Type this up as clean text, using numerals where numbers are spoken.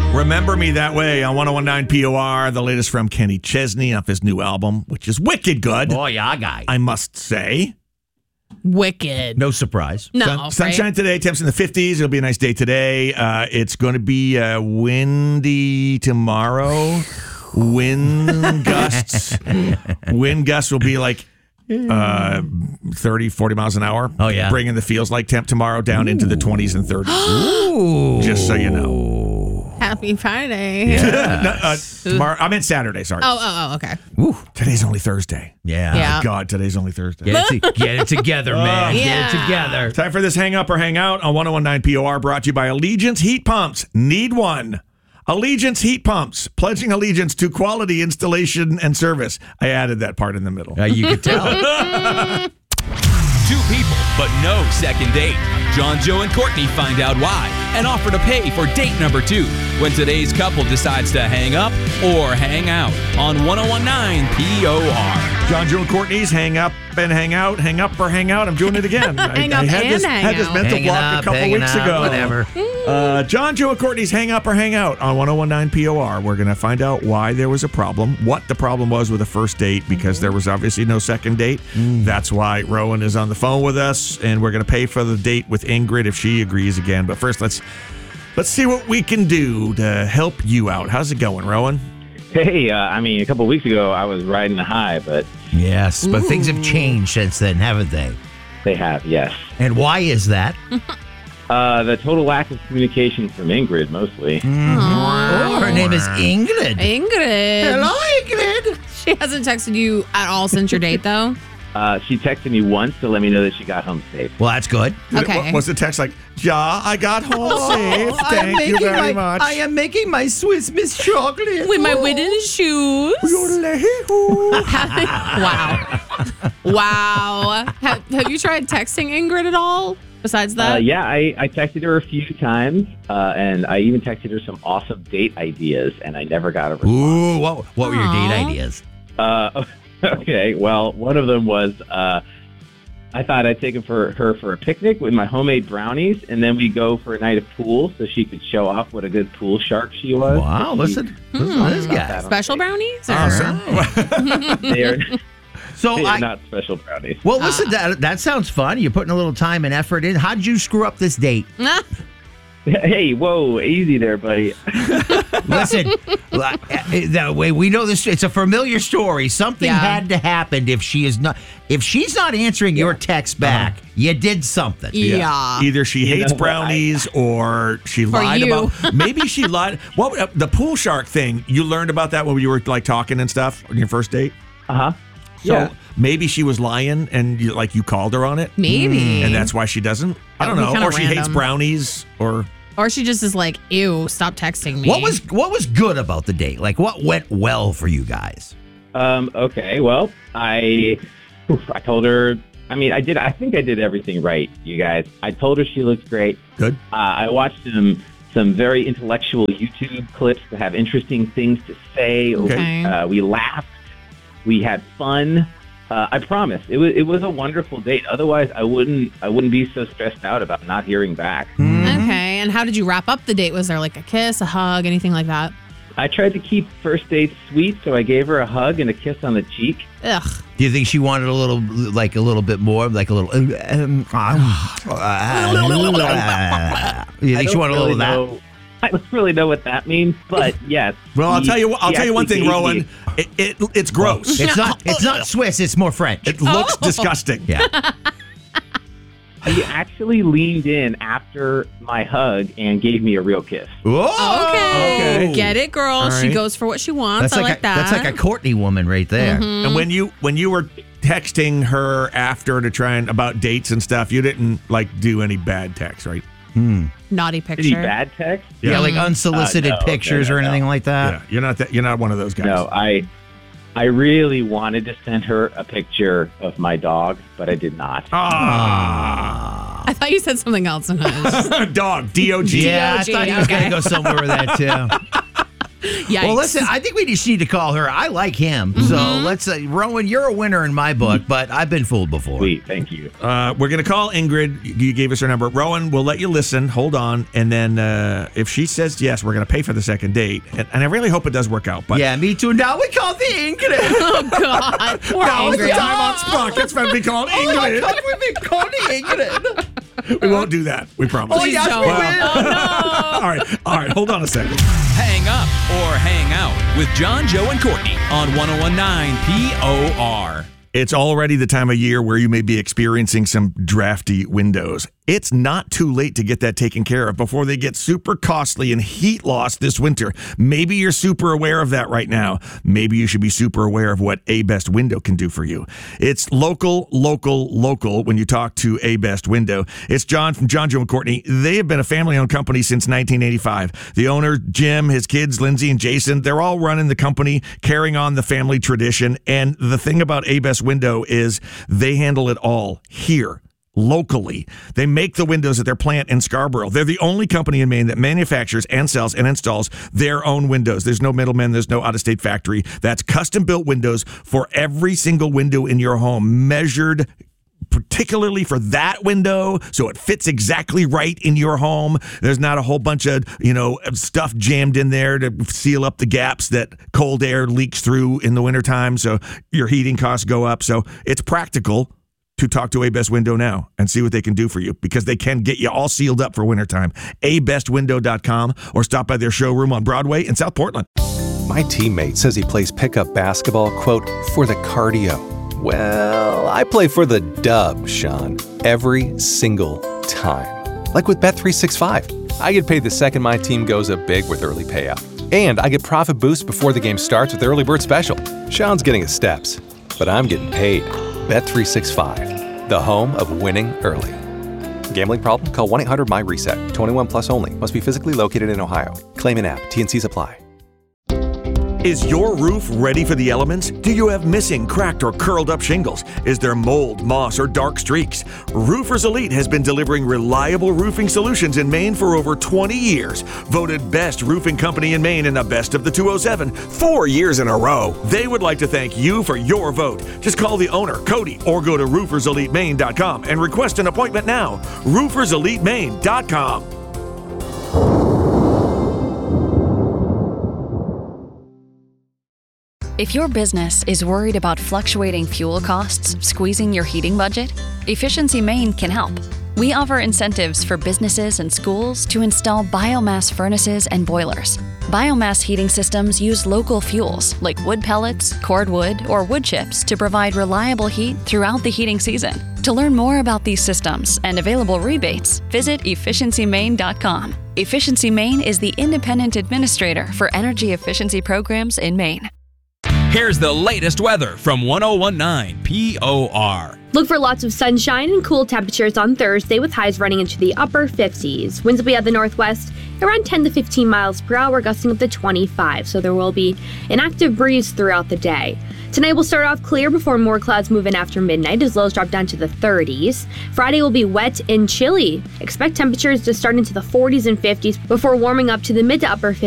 Remember Me That Way on 101.9 POR, the latest from Kenny Chesney off his new album, which is wicked good. Oh, yeah, guy. I must say. Wicked. No surprise. No, Sunshine right? today, temps in the 50s. It'll be a nice day today. It's going to be windy tomorrow. Wind gusts. Wind gusts will be like 30, 40 miles an hour. Oh, yeah. Bringing the feels like temp tomorrow down into the 20s and 30s. Ooh. Just so you know. Happy Friday. Tomorrow, I meant Saturday, sorry. Oh, okay. Ooh. Today's only Thursday. Yeah. Yeah. God, today's only Thursday. Get it together, man. Yeah. Get it together. Time for this Hang Up or Hang Out on 101.9 POR, brought to you by Allegiance Heat Pumps. Need one. Allegiance Heat Pumps, pledging allegiance to quality installation and service. I added that part in the middle. You can tell. Two people, but no second date. John, Joe, and Courtney find out why and offer to pay for date number 2 when today's couple decides to hang up or hang out on 101.9 POR. John, Joe, and Courtney's Hang Up and Hang Out. Hang Up or Hang Out. I'm doing it again. Hang up had and this, hang had this out. mental Hanging block up, a couple hanging weeks out, ago. whatever. John, Joe, and Courtney's Hang Up or Hang Out on 101.9 POR. We're going to find out why there was a problem, what the problem was with the first date, because there was obviously no second date. That's why Rowan is on the phone with us, and we're going to pay for the date with Ingrid if she agrees again. But first, let's see what we can do to help you out. How's it going, Rowan? Hey, a couple weeks ago, I was riding a high, but Yes, but things have changed since then, haven't they? they have, yes. And why is that? The total lack of communication from Ingrid, mostly. Oh, her name is Ingrid. Ingrid. Hello, Ingrid. She hasn't texted you at all since your date, though? She texted me once to let me know that she got home safe. Well, that's good. Okay. What's the text like? Ja, I got home safe. Thank you very much. I am making my Swiss Miss chocolate. With my wooden shoes. Wow. Wow. Have you tried texting Ingrid at all besides that? Yeah, I texted her a few times, and I even texted her some awesome date ideas, and I never got a response. Ooh, what were your date Aw. ideas? Okay, well, one of them was I thought I'd take her for a picnic with my homemade brownies, and then we go for a night of pool so she could show off what a good pool shark she was. Wow, listen to this guy. Special brownies? Or? They are, So they are not special brownies. well, listen, that sounds fun. You're putting a little time and effort in. How'd you screw up this date? Hey, whoa, easy there, buddy. Listen, that way we know this. It's a familiar story. Something had to happen if she's not answering your text back. You did something. Yeah. Either she hates brownies or she lied you. about. Maybe she lied. What the pool shark thing? You learned about that when you were like talking and stuff on your first date. Uh-huh. So Yeah. maybe she was lying and you called her on it. Maybe. And that's why she doesn't. I don't That would know. be kinda Or she hates random. brownies or. Or she just is like, ew, stop texting me. What was good about the date? Like, what went well for you guys? Okay, well, I told her, I think I did everything right, you guys. I told her she looked great. Good. I watched some very intellectual YouTube clips that have interesting things to say. Okay. We laughed. We had fun. I promise. It was a wonderful date. Otherwise, I wouldn't be so stressed out about not hearing back. Okay. And how did you wrap up the date? Was there like a kiss, a hug, anything like that? I tried to keep first dates sweet, so I gave her a hug and a kiss on the cheek. Ugh. Do you think she wanted a little bit more, like a little? You think she wanted a little of that? I don't really know what that means, but yes. Well, I'll tell you one thing, gave Rowan. me- It's gross. It's not Swiss. It's more French. It looks disgusting. Yeah. He actually leaned in after my hug and gave me a real kiss. Okay. Okay. Get it, girl. All She right. goes for what she wants. I like that. That's like a Courtney woman right there. And when you were texting her after to try and about dates and stuff, you didn't do any bad text, right? Naughty Any picture. bad text? Yeah, like unsolicited No, pictures or anything like that. Yeah, you're not one of those guys. No, I really wanted to send her a picture of my dog, but I did not. I thought you said something else. Dog, D-O-G. Yeah, I thought he was going to go somewhere with that too. Yikes. Well, listen, I think we just need to call her. I like him. So let's Rowan, you're a winner in my book, but I've been fooled before. Sweet, thank you. We're going to call Ingrid. You gave us her number. Rowan, we'll let you listen. Hold on. And then if she says yes, we're going to pay for the second date. And I really hope it does work out. But Yeah, me too. Now we call the Ingrid. Oh, God. Poor now is the Ingrid. time on Sprockets for me called Ingrid. We've been calling Ingrid. We won't do that. We promise. Oh, yes, don't. we Oh, will. All right. Hold on a second. Hang up or hang out with John, Joe, and Courtney on 1019 POR. It's already the time of year where you may be experiencing some drafty windows. It's not too late to get that taken care of before they get super costly and heat loss this winter. Maybe you're super aware of that right now. Maybe you should be super aware of what A-Best Window can do for you. It's local when you talk to A-Best Window. It's John from John, Joe, and Courtney. They have been a family-owned company since 1985. The owner, Jim, his kids, Lindsay and Jason, they're all running the company, carrying on the family tradition. And the thing about A-Best Window is they handle it all here. Locally. They make the windows at their plant in Scarborough. They're the only company in Maine that manufactures and sells and installs their own windows. There's no middleman. There's no out-of-state factory. That's custom-built windows for every single window in your home, measured particularly for that window, so it fits exactly right in your home. There's not a whole bunch of, stuff jammed in there to seal up the gaps that cold air leaks through in the wintertime, so your heating costs go up. So it's practical to talk to A-Best Window now and see what they can do for you, because they can get you all sealed up for wintertime. abestwindow.com, or stop by their showroom on Broadway in South Portland. My teammate says he plays pickup basketball, quote, for the cardio. Well, I play for the dub, Sean, every single time. Like with Bet365. I get paid the second my team goes up big with early payout. And I get profit boost before the game starts with Early Bird Special. Sean's getting his steps, but I'm getting paid. Bet365, the home of winning early. Gambling problem? Call 1-800-MY-RESET. 21 plus only. Must be physically located in Ohio. Claim in app. T&Cs apply. Is your roof ready for the elements? Do you have missing, cracked, or curled up shingles? Is there mold, moss, or dark streaks? Roofers Elite has been delivering reliable roofing solutions in Maine for over 20 years. Voted best roofing company in Maine in the Best of the 207 4 years in a row. They would like to thank you for your vote. Just call the owner, Cody, or go to rooferselitemaine.com and request an appointment now. rooferselitemaine.com. If your business is worried about fluctuating fuel costs squeezing your heating budget, Efficiency Maine can help. We offer incentives for businesses and schools to install biomass furnaces and boilers. Biomass heating systems use local fuels like wood pellets, cordwood, or wood chips to provide reliable heat throughout the heating season. To learn more about these systems and available rebates, visit efficiencymaine.com. Efficiency Maine is the independent administrator for energy efficiency programs in Maine. Here's the latest weather from 1019 POR. Look for lots of sunshine and cool temperatures on Thursday with highs running into the upper 50s. Winds will be at the northwest around 10 to 15 miles per hour, gusting up to 25, so there will be an active breeze throughout the day. Tonight will start off clear before more clouds move in after midnight as lows drop down to the 30s. Friday will be wet and chilly. Expect temperatures to start into the 40s and 50s before warming up to the mid to upper 50s